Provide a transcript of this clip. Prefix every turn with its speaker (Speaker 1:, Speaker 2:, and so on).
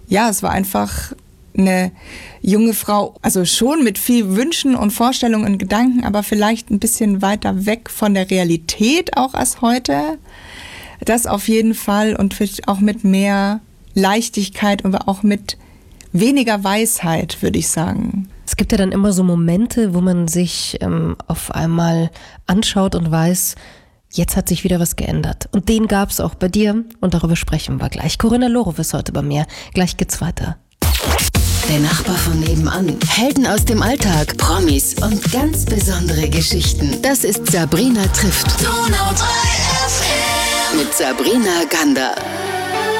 Speaker 1: ja, es war einfach eine junge Frau, also schon mit viel Wünschen und Vorstellungen und Gedanken, aber vielleicht ein bisschen weiter weg von der Realität auch als heute. Das auf jeden Fall und auch mit mehr Leichtigkeit und auch mit weniger Weisheit, würde ich sagen.
Speaker 2: Es gibt ja dann immer so Momente, wo man sich auf einmal anschaut und weiß, jetzt hat sich wieder was geändert. Und den gab es auch bei dir und darüber sprechen wir gleich. Corinna Lorow ist heute bei mir. Gleich geht's weiter.
Speaker 3: Der Nachbar von nebenan. Helden aus dem Alltag, Promis und ganz besondere Geschichten. Das ist Sabrina trifft. Donau 3 FM. Mit Sabrina Gander.